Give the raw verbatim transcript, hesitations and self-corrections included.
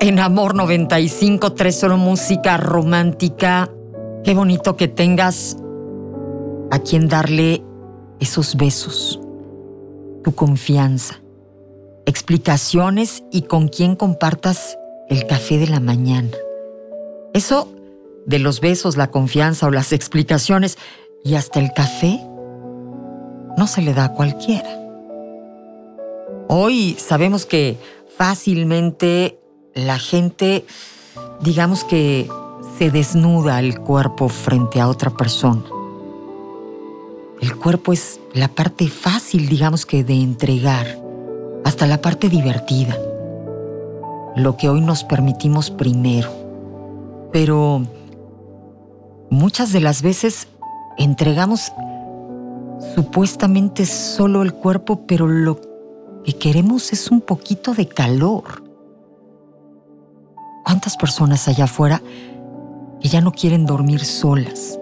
en Amor noventa y cinco punto tres, solo música romántica. Qué bonito que tengas a quien darle esos besos, tu confianza, explicaciones y con quien compartas el café de la mañana. Eso de los besos, la confianza o las explicaciones y hasta el café no se le da a cualquiera. Hoy sabemos que fácilmente la gente, digamos que se desnuda el cuerpo frente a otra persona. El cuerpo es la parte fácil, digamos que de entregar, hasta la parte divertida, lo que hoy nos permitimos primero. Pero muchas de las veces entregamos supuestamente solo el cuerpo, pero lo que queremos es un poquito de calor. ¿Cuántas personas allá afuera que ya no quieren dormir solas?